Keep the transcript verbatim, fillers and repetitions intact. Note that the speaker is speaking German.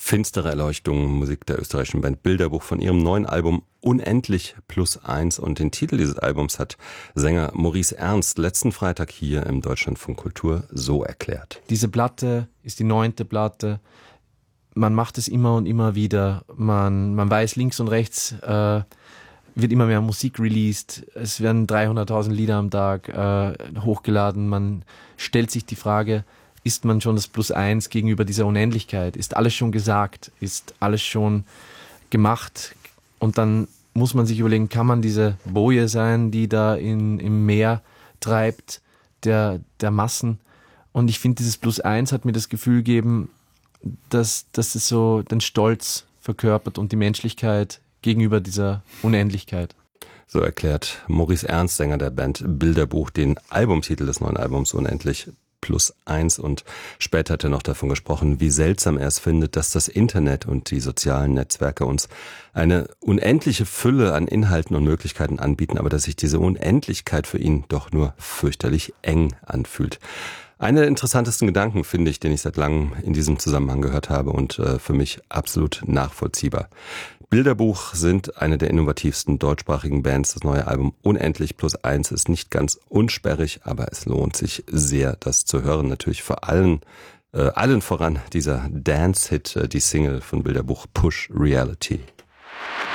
Finstere Erleuchtung, Musik der österreichischen Band Bilderbuch von ihrem neuen Album Unendlich plus eins. Und den Titel dieses Albums hat Sänger Maurice Ernst letzten Freitag hier im Deutschlandfunk Kultur so erklärt. Diese Platte ist die neunte Platte. Man macht es immer und immer wieder. Man, man weiß, links und rechts äh, wird immer mehr Musik released. Es werden dreihunderttausend Lieder am Tag äh, hochgeladen. Man stellt sich die Frage, ist man schon das Plus eins gegenüber dieser Unendlichkeit? Ist alles schon gesagt? Ist alles schon gemacht? Und dann muss man sich überlegen, kann man diese Boje sein, die da in, im Meer treibt, der, der Massen? Und ich finde, dieses Plus eins hat mir das Gefühl gegeben, dass, dass es so den Stolz verkörpert und die Menschlichkeit gegenüber dieser Unendlichkeit. So erklärt Maurice Ernst, Sänger der Band Bilderbuch, den Albumtitel des neuen Albums Unendlich plus eins, und später hat er noch davon gesprochen, wie seltsam er es findet, dass das Internet und die sozialen Netzwerke uns eine unendliche Fülle an Inhalten und Möglichkeiten anbieten, aber dass sich diese Unendlichkeit für ihn doch nur fürchterlich eng anfühlt. Einer der interessantesten Gedanken, finde ich, den ich seit langem in diesem Zusammenhang gehört habe und äh, für mich absolut nachvollziehbar. Bilderbuch sind eine der innovativsten deutschsprachigen Bands. Das neue Album Unendlich plus eins ist nicht ganz unsperrig, aber es lohnt sich sehr, das zu hören. Natürlich vor allem, äh, allen voran dieser Dance-Hit, äh, die Single von Bilderbuch Push Reality.